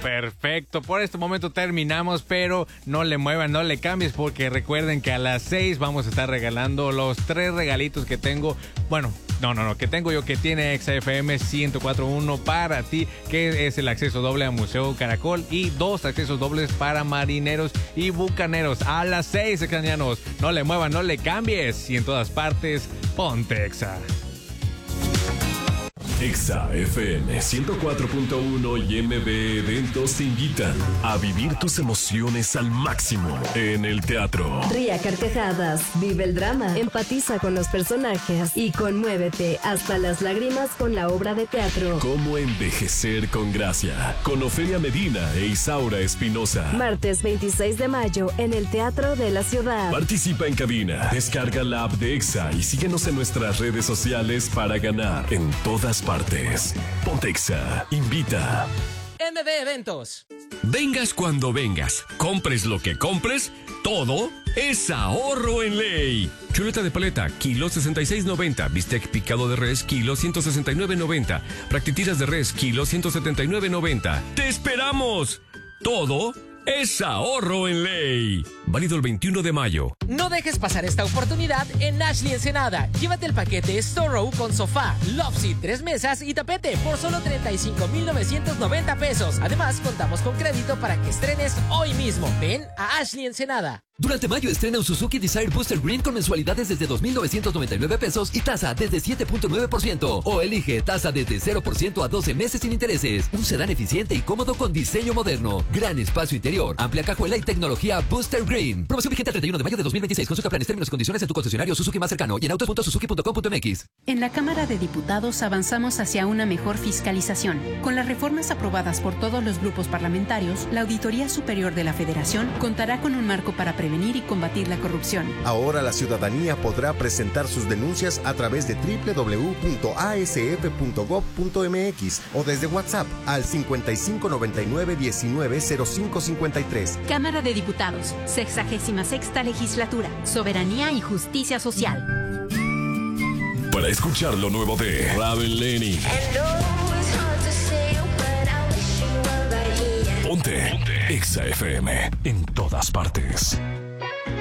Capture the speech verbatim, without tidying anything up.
Perfecto, por este momento terminamos, pero no le muevan, no le cambies, porque recuerden que a las seis vamos a estar regalando los tres regalitos que tengo, bueno, no, no, no, que tengo yo, que tiene Exa F M ciento cuatro punto uno para ti, que es el acceso doble a Museo Caracol y dos accesos dobles para marineros y bucaneros. A las seis, extrañanos, no le muevan, no le cambies, y en todas partes, ponte Exa. Exa F M ciento cuatro punto uno y M B Eventos te invitan a vivir tus emociones al máximo en el teatro. Ríe a carcajadas, vive el drama, empatiza con los personajes y conmuévete hasta las lágrimas con la obra de teatro. Cómo envejecer con gracia, con Ofelia Medina e Isaura Espinosa. Martes veintiséis de mayo en el Teatro de la Ciudad. Participa en cabina, descarga la app de Exa y síguenos en nuestras redes sociales para ganar en todas partes. Ponte Exa invita. M B Eventos. Vengas cuando vengas, compres lo que compres, todo es ahorro en ley. Chuleta de paleta, kilo sesenta y seis noventa. Bistec picado de res, kilo ciento sesenta y nueve noventa. Practitiras de res, kilo ciento setenta y nueve noventa. ¡Te esperamos! Todo es ahorro en ley. Válido el veintiuno de mayo. No dejes pasar esta oportunidad en Ashley Ensenada. Llévate el paquete Storrow con sofá, Loveseat, tres mesas y tapete por solo treinta y cinco mil novecientos noventa pesos. Además, contamos con crédito para que estrenes hoy mismo. Ven a Ashley Ensenada. Durante mayo estrena un Suzuki Desire Booster Green con mensualidades desde dos mil novecientos noventa y nueve pesos y tasa desde siete punto nueve por ciento. O elige tasa desde cero por ciento a doce meses sin intereses. Un sedán eficiente y cómodo con diseño moderno. Gran espacio interior, amplia cajuela y tecnología Booster Green. Promoción vigente al treinta y uno de mayo de dos mil veintiséis. Consulta planes, términos y condiciones en tu concesionario Suzuki más cercano y en autos punto suzuki punto com punto m x. En la Cámara de Diputados avanzamos hacia una mejor fiscalización. Con las reformas aprobadas por todos los grupos parlamentarios, la Auditoría Superior de la Federación contará con un marco para prevenir y combatir la corrupción. Ahora la ciudadanía podrá presentar sus denuncias a través de doble u doble u doble u punto a s f punto gob punto m x o desde WhatsApp al cincuenta y cinco noventa y nueve diecinueve cero cinco cincuenta y tres. Cámara de Diputados, sexagésima sexta legislatura, soberanía y justicia social. Para escuchar lo nuevo de Raven Lenny. Ponte, Ponte Exa F M en todas partes.